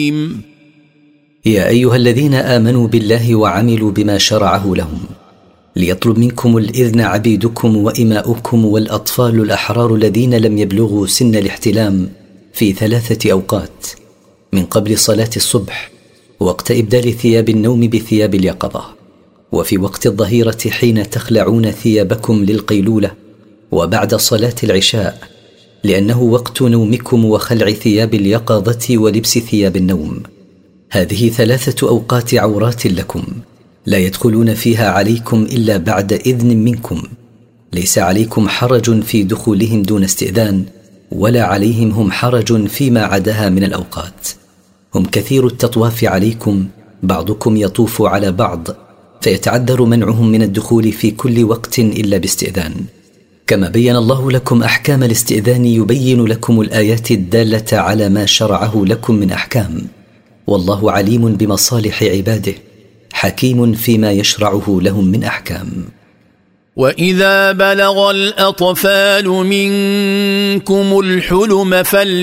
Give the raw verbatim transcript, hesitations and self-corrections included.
يا أيها الذين آمنوا بالله وعملوا بما شرعه لهم ليطلب منكم الإذن عبيدكم وإماؤكم والأطفال الأحرار الذين لم يبلغوا سن الاحتلام في ثلاثة أوقات: من قبل صلاة الصبح، وقت إبدال ثياب النوم بثياب اليقظة، وفي وقت الظهيرة حين تخلعون ثيابكم للقيلولة، وبعد صلاة العشاء، لأنه وقت نومكم وخلع ثياب اليقظة ولبس ثياب النوم. هذه ثلاثة أوقات عورات لكم لا يدخلون فيها عليكم إلا بعد إذن منكم، ليس عليكم حرج في دخولهم دون استئذان، ولا عليهم هم حرج فيما عداها من الأوقات. هم كثير التطواف عليكم، بعضكم يطوف على بعض، فيتعذر منعهم من الدخول في كل وقت إلا باستئذان. كما بين الله لكم أحكام الاستئذان يبين لكم الآيات الدالة على ما شرعه لكم من أحكام، والله عليم بمصالح عباده، حكيم فيما يشرعه لهم من أحكام. وإذا بلغ الأطفال منكم الحلم فل